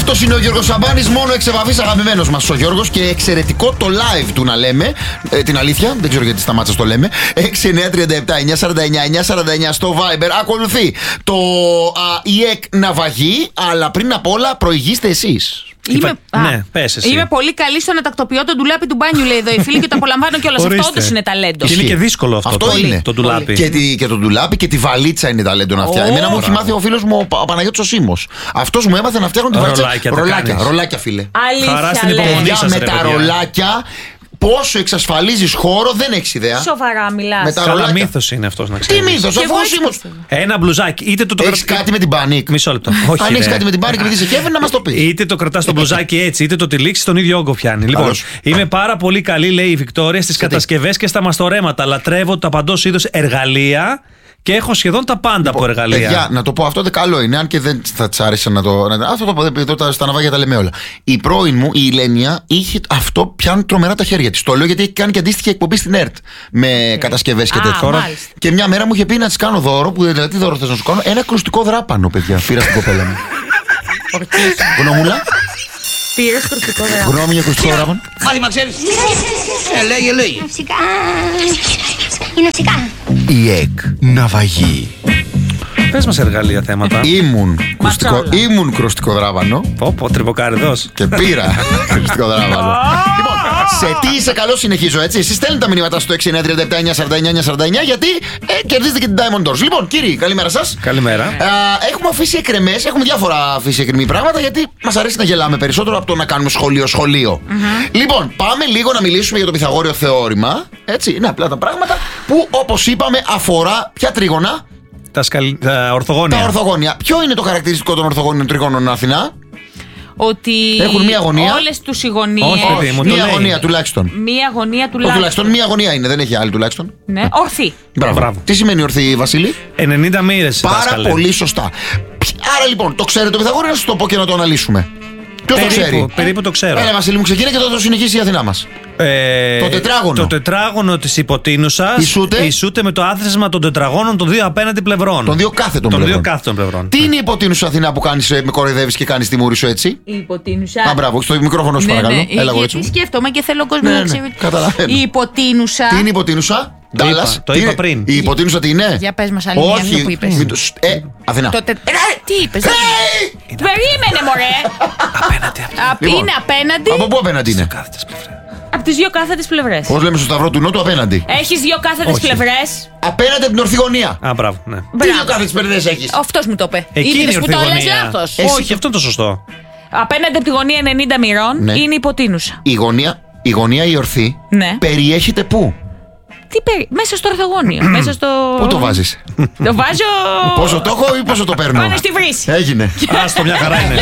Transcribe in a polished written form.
Αυτός είναι ο Γιώργος Σαμπάνης, μόνο εξεβαφής αγαπημένος μας ο Γιώργος και εξαιρετικό το live του να λέμε. Την αλήθεια, δεν ξέρω γιατί σταμάτησες το λέμε. 6937-949-949 στο Viber. Ακολουθεί το ΙΕΚ ναυαγή, αλλά πριν απ' όλα προηγήστε εσείς. Ναι, πες εσύ. Είμαι πολύ καλή στο να τακτοποιώ τον ντουλάπι του μπάνιου, λέει εδώ η φίλη, και το απολαμβάνω κιόλας. Αυτό όντως είναι ταλέντο. Και είναι και δύσκολο αυτό είναι. Το ντουλάπι. Και το ντουλάπι και τη βαλίτσα είναι ταλέντο να φτιάχνει. Εμένα μου έχει μάθει ο φίλος μου ο Παναγιώτης ο Σίμος. Αυτός μου έμαθε να φτιάχνω τη βαλίτσα. Ρολάκια, φίλε. Αλήθεια, με τα ρολάκια. Πόσο εξασφαλίζεις χώρο, δεν έχεις ιδέα. Σοβαρά μιλάς. Καλά, μύθος είναι αυτός, να ξέρεις. Τι μύθος, αφού ο Σίμος. Ένα μπλουζάκι, είτε το έχεις κάτι με την Panic. Μισό λεπτό. Αν έχεις κάτι με την Panic, επειδή είσαι κέφι, να μας το πεις. Είτε το κρατάς το μπλουζάκι έτσι, είτε το τυλίξεις, τον ίδιο όγκο πιάνει. Λοιπόν, είμαι πάρα πολύ καλή, λέει η Βικτόρια, στις κατασκευές και στα μαστορέματα. Λατρεύω τα παντός είδος εργαλεία. Και έχω σχεδόν τα πάντα από εργαλεία. Παιδιά, να το πω αυτό, δεν καλό είναι, αν και δεν θα της άρεσε να το. Αυτό το πω, εδώ στα ναυάγια τα λέμε όλα. Η πρώην μου, η Ηλένια, είχε αυτό, πιάνει τρομερά τα χέρια της. Το λέω γιατί έχει κάνει και αντίστοιχη εκπομπή στην ΕΡΤ με κατασκευές και τέτοια. Και μια μέρα μου είχε πει να της κάνω δώρο, που δηλαδή τι δώρο θες να σου κάνω, ένα ακουστικό δράπανο, παιδιά. Πήρα στην κοπέλα μου. Γνώμουλα. Πήρες ακουστικό δράπανο. Γνώμη για ακουστικό δράπανο. Μάθημα ξέρεις. Λέγε. Είναι φυσικά. ΙΕΚ ναυαγή. Πες μας εργαλεία, θέματα. Ήμουν κρουστικό δράπανο. Πω, τριβοκάριδος. Και πήρα κρουστικό δράπανο. Λοιπόν, σε τι είσαι καλός, συνεχίζω έτσι. Εσείς στέλνετε τα μηνύματα στο 6937-949-949 γιατί κερδίζετε και την Diamond Doors. Λοιπόν, κύριοι, καλημέρα σας. Καλημέρα. Έχουμε αφήσει εκκρεμές, έχουμε διάφορα αφήσει εκκρεμή πράγματα γιατί μας αρέσει να γελάμε περισσότερο από το να κάνουμε σχολείο. Λοιπόν, πάμε λίγο να μιλήσουμε για το Πυθαγόριο θεώρημα. Έτσι, είναι απλά τα πράγματα που, όπως είπαμε, αφορά ποια τρίγωνα. Τα ορθογώνια. Τα ορθογώνια. Ποιο είναι το χαρακτηριστικό των ορθογώνιων τριγώνων Αθηνά? Ότι έχουν μία γωνία. Όλες τους οι γωνίες. Όχι, μία γωνία τουλάχιστον. Μία γωνία τουλάχιστον. Μία γωνία είναι, δεν έχει άλλη τουλάχιστον. Ναι, ορθή. Μπράβο. Τι σημαίνει ορθή, Βασίλη? 90 μοίρες. Πάρα πολύ σωστά. Άρα λοιπόν, το ξέρετε το Πυθαγόριο, να σας το πω και να το αναλύσουμε. Ποιος το ξέρει? Περίπου το ξέρω. Έλα, Βασίλη μου, ξεκινά και τότε το συνεχίσει η Αθηνά μας. Το τετράγωνο. Το τετράγωνο της υποτείνουσας ισούται με το άθροισμα των τετραγώνων των δύο απέναντι πλευρών. Των δύο κάθετων πλευρών. Τι είναι η υποτείνουσα Αθηνά που κάνεις, με κοροϊδεύεις και κάνεις τη μούρη σου έτσι? Η υποτείνουσα. Α, μπράβο, στο μικρόφωνο σου παρακαλώ. Έλα, γιατί σκέφτομαι και θέλω ο κόσμος να ξέρει. Καταλαβαίνω. Η υποτείνουσα. Τι είναι η υποτείνουσα? Το είπα πριν. Η υποτείνουσα τι είναι? Για πες μας άλλη μια που είπες. Αθηνά. Τι είπες? Περίμενε μωρέ. Είναι απέναντι. Από πού απέναντι είναι? Από τις δύο κάθετες πλευρές. Πώς λέμε στο Σταυρό του Νότου απέναντι? Έχεις δύο κάθετες πλευρές. Απέναντι από την ορθή γωνία. Α, μπράβο, ναι. Τι δύο κάθετες πλευρές έχεις? Αυτός μου το είπε. Εκείνη η που το λες λάθος. Όχι, αυτό είναι το σωστό. Απέναντι από τη γωνία 90 μοιρών είναι υποτείνουσα. Η γωνία η ορθή περιέχεται πού? Μέσα στο ορθογώνιο. Μέσα στο... Πού το βάζεις? Το βάζω. Πόσο το έχω ή πόσο το παίρνω? Πάνω στη βρύση. Έγινε. Άστο, μια χαρά είναι.